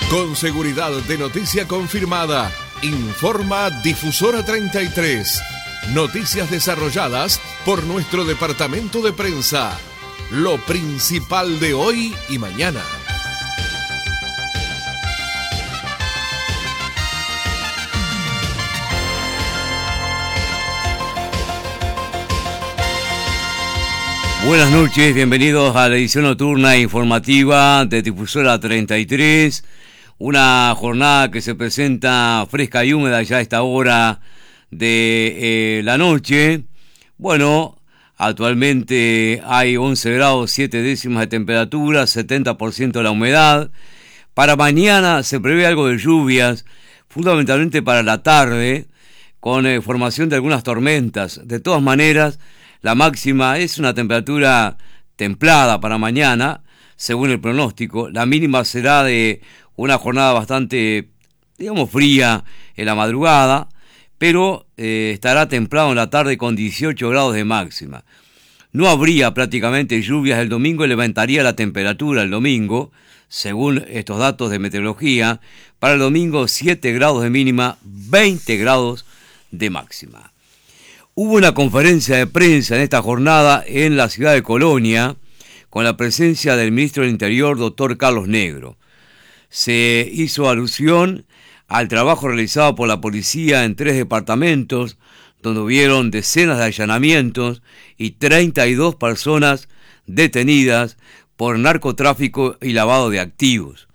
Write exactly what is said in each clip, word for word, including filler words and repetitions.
Con seguridad de noticia confirmada, informa Difusora treinta y tres. Noticias desarrolladas por nuestro departamento de prensa. Lo principal de hoy y mañana. Buenas noches, bienvenidos a la edición nocturna informativa de Difusora treinta y tres. Una jornada que se presenta fresca y húmeda ya a esta hora de eh, la noche. Bueno, actualmente hay once grados siete décimas de temperatura, setenta por ciento de la humedad. Para mañana se prevé algo de lluvias, fundamentalmente para la tarde, con eh, formación de algunas tormentas. De todas maneras, la máxima es una temperatura templada para mañana, según el pronóstico. La mínima será de una jornada bastante, digamos, fría en la madrugada, pero eh, estará templado en la tarde con dieciocho grados de máxima. No habría prácticamente lluvias el domingo y levantaría la temperatura el domingo, según estos datos de meteorología. Para el domingo siete grados de mínima, veinte grados de máxima. Hubo una conferencia de prensa en esta jornada en la ciudad de Colonia, con la presencia del ministro del Interior, doctor Carlos Negro. Se hizo alusión al trabajo realizado por la policía en tres departamentos, donde hubieron decenas de allanamientos y treinta y dos personas detenidas por narcotráfico y lavado de activos.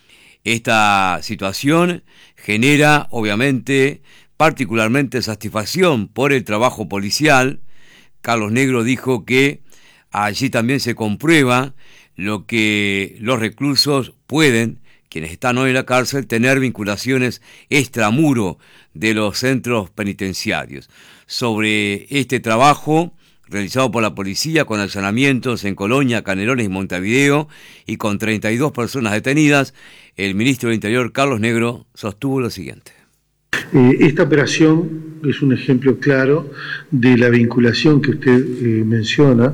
Esta situación genera, obviamente, particularmente satisfacción por el trabajo policial. Carlos Negro dijo que allí también se comprueba lo que los reclusos pueden, quienes están hoy en la cárcel, tener vinculaciones extramuro de los centros penitenciarios. Sobre este trabajo realizado por la policía con allanamientos en Colonia, Canelones y Montevideo y con treinta y dos personas detenidas, el ministro del Interior, Carlos Negro, sostuvo lo siguiente. Eh, esta operación es un ejemplo claro de la vinculación que usted eh, menciona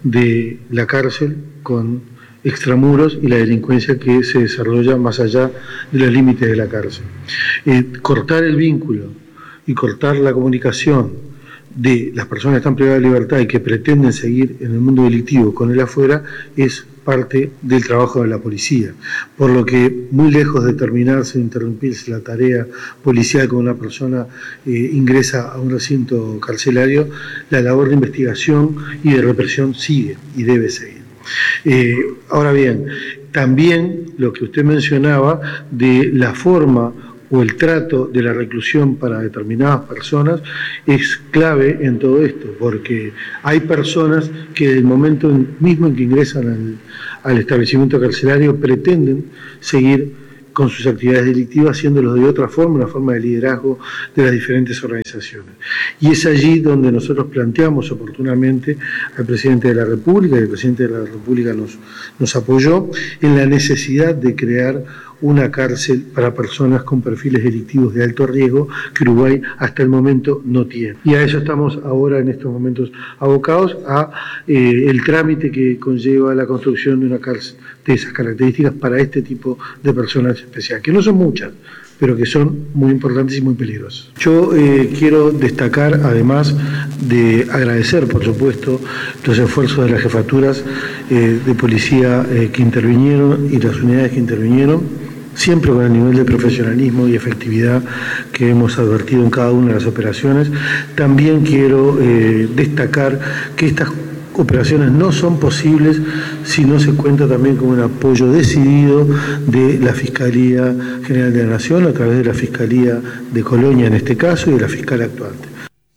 de la cárcel con extramuros y la delincuencia que se desarrolla más allá de los límites de la cárcel. Eh, cortar el vínculo y cortar la comunicación de las personas que están privadas de libertad y que pretenden seguir en el mundo delictivo con él afuera es parte del trabajo de la policía, por lo que muy lejos de terminarse, de interrumpirse la tarea policial cuando una persona eh, ingresa a un recinto carcelario, la labor de investigación y de represión sigue y debe seguir. Eh, ahora bien, también lo que usted mencionaba de la forma o el trato de la reclusión para determinadas personas es clave en todo esto, porque hay personas que desde el momento mismo en que ingresan al, al establecimiento carcelario pretenden seguir con sus actividades delictivas, haciéndolo de otra forma, una forma de liderazgo de las diferentes organizaciones. Y es allí donde nosotros planteamos oportunamente al presidente de la República, y el presidente de la República nos, nos apoyó en la necesidad de crear una cárcel para personas con perfiles delictivos de alto riesgo que Uruguay hasta el momento no tiene. Y a eso estamos ahora en estos momentos abocados a eh, el trámite que conlleva la construcción de una cárcel de esas características para este tipo de personas especiales, que no son muchas, pero que son muy importantes y muy peligrosas. Yo eh, quiero destacar, además de agradecer, por supuesto, los esfuerzos de las jefaturas eh, de policía eh, que intervinieron y las unidades que intervinieron, siempre con el nivel de profesionalismo y efectividad que hemos advertido en cada una de las operaciones. También quiero eh, destacar que estas operaciones no son posibles si no se cuenta también con un apoyo decidido de la Fiscalía General de la Nación, a través de la Fiscalía de Colonia en este caso y de la fiscal actuante.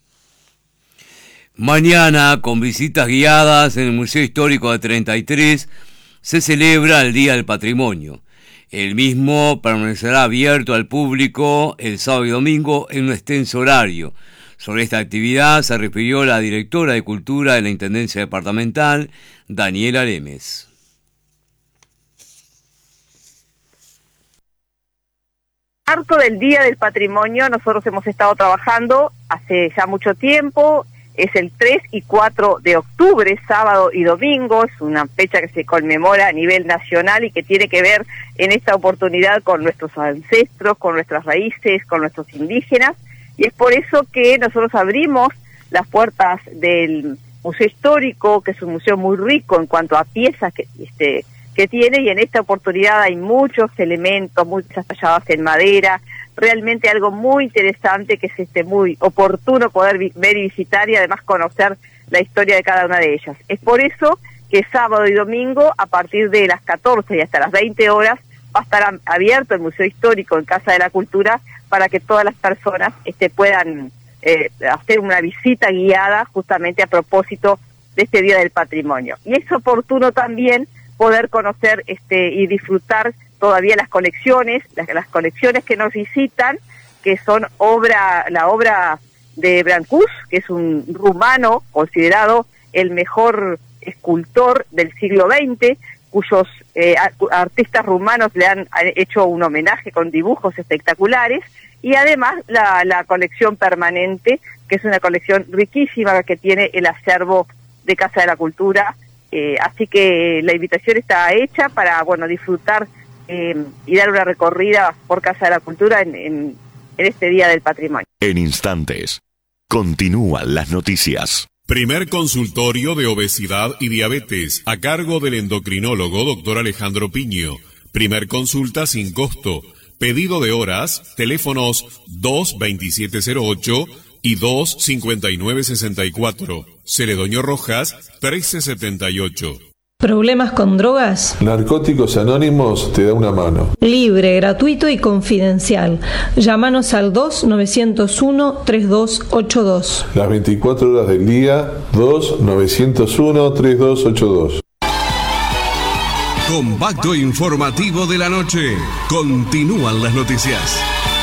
Mañana, con visitas guiadas en el Museo Histórico de treinta y tres, se celebra el Día del Patrimonio. El mismo permanecerá abierto al público el sábado y domingo en un extenso horario. Sobre esta actividad se refirió la directora de Cultura de la Intendencia Departamental, Daniela Lemes. Marco del Día del Patrimonio, nosotros hemos estado trabajando hace ya mucho tiempo es el tres y cuatro de octubre, sábado y domingo. Es una fecha que se conmemora a nivel nacional y que tiene que ver en esta oportunidad con nuestros ancestros, con nuestras raíces, con nuestros indígenas, y es por eso que nosotros abrimos las puertas del Museo Histórico, que es un museo muy rico en cuanto a piezas que, este, que tiene, y en esta oportunidad hay muchos elementos, muchas talladas en madera, realmente algo muy interesante, que es este muy oportuno poder vi- ver y visitar, y además conocer la historia de cada una de ellas. Es por eso que sábado y domingo, a partir de las catorce y hasta las veinte horas, va a estar abierto el Museo Histórico en Casa de la Cultura para que todas las personas este, puedan eh, hacer una visita guiada justamente a propósito de este Día del Patrimonio. Y es oportuno también poder conocer este y disfrutar todavía las colecciones, las, las colecciones que nos visitan, que son obra, la obra de Brancús, que es un rumano considerado el mejor escultor del siglo veinte, cuyos eh, artistas rumanos le han hecho un homenaje con dibujos espectaculares, y además la, la colección permanente, que es una colección riquísima que tiene el acervo de Casa de la Cultura. Eh, así que la invitación está hecha para, bueno, disfrutar eh, y dar una recorrida por Casa de la Cultura en, en, en este Día del Patrimonio. En instantes, continúan las noticias. Primer consultorio de obesidad y diabetes a cargo del endocrinólogo doctor Alejandro Piño. Primer consulta sin costo. Pedido de horas, teléfonos dos veintisiete cero ocho y dos cincuenta y nueve sesenta y cuatro. Ceredoño Rojas, trece setenta y ocho. ¿Problemas con drogas? Narcóticos Anónimos te da una mano. Libre, gratuito y confidencial. Llámanos al dos nueve cero uno tres dos ocho dos. Las veinticuatro horas del día, dos nueve cero uno tres dos ocho dos. Compacto informativo de la noche. Continúan las noticias.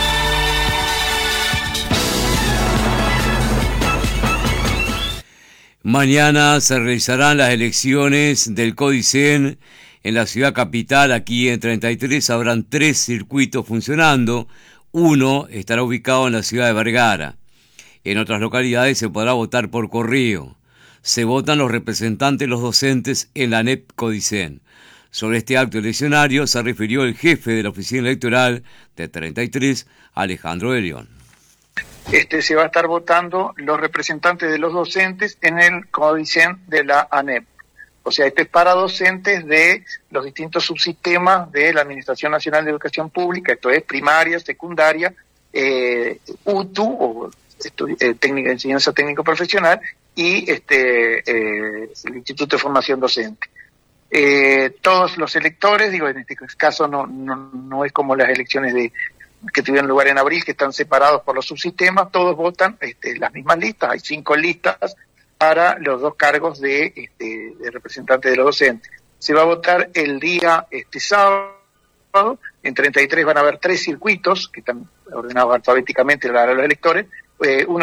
Mañana se realizarán las elecciones del Codicen en la ciudad capital. Aquí en treinta y tres habrán tres circuitos funcionando. Uno estará ubicado en la ciudad de Vergara. En otras localidades se podrá votar por correo. Se votan los representantes de los docentes en la A N E P Codicen. Sobre este acto eleccionario se refirió el jefe de la oficina electoral de treinta y tres, Alejandro de León. Este, se va a estar votando los representantes de los docentes en el Codicen de la A N E P. O sea, este es para docentes de los distintos subsistemas de la Administración Nacional de Educación Pública, esto es primaria, secundaria, eh, U T U, o estu- eh, técnica de enseñanza técnico profesional, y este eh, el Instituto de Formación Docente. Eh, todos los electores, digo, en este caso no, no, no es como las elecciones de que tuvieron lugar en abril, que están separados por los subsistemas, todos votan este, las mismas listas, hay cinco listas para los dos cargos de, este, de representantes de los docentes. Se va a votar el día este sábado, en treinta y tres van a haber tres circuitos, que están ordenados alfabéticamente para los electores, eh, uno